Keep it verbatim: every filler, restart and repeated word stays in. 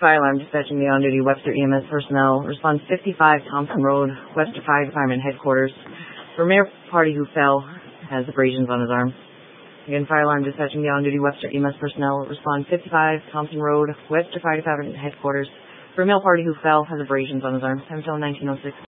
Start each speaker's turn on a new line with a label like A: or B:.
A: Fire alarm dispatching the on-duty Webster E M S personnel. Response fifty-five Thompson Road, Webster Fire Department Headquarters. For male party who fell has abrasions on his arm. Again, fire alarm dispatching the on-duty Webster E M S personnel. Response fifty-five Thompson Road, Webster Fire Department Headquarters. For male party who fell has abrasions on his arm. Time until nineteen oh six.